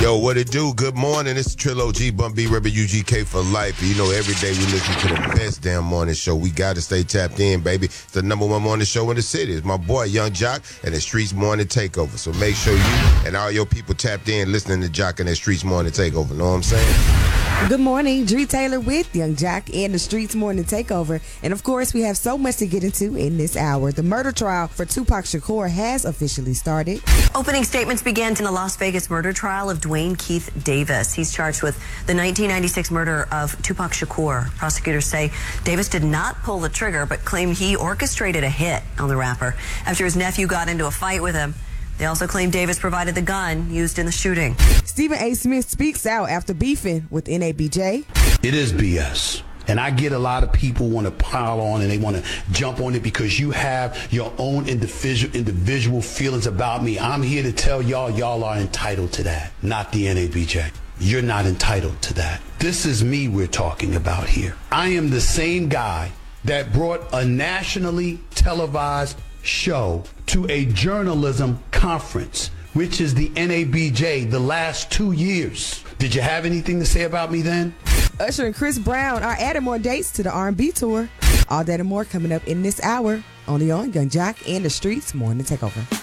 Yo, what it do? Good morning. It's Trillo G, Bun B, Rebel UGK for life. You know, every day we listen to the best damn morning show. We got to stay tapped in, baby. It's the number one morning show in the city. It's my boy, Young Jock, and the Streets Morning Takeover. So make sure you and all your people tapped in listening to Jock and that Streets Morning Takeover. Know what I'm saying? Good morning, Dree Taylor with Young Jock and the Streets Morning Takeover. And of course, we have so much to get into in this hour. The murder trial for Tupac Shakur has officially started. Opening statements began in the Las Vegas murder trial of Dwayne Keith Davis. He's charged with the 1996 murder of Tupac Shakur. Prosecutors say Davis did not pull the trigger, but claim he orchestrated a hit on the rapper after his nephew got into a fight with him. They also claim Davis provided the gun used in the shooting. Stephen A. Smith speaks out after beefing with NABJ. It is BS. And I get a lot of people want to pile on and they want to jump on it because you have your own individual feelings about me. I'm here to tell y'all are entitled to that, not the NABJ. You're not entitled to that. This is me we're talking about here. I am the same guy that brought a nationally televised show to a journalism conference, which is the NABJ, the last 2 years. Did you have anything to say about me then? Usher and Chris Brown are adding more dates to the R&B tour. All that and more coming up in this hour, only on Young Jock and the Streets Morning Takeover.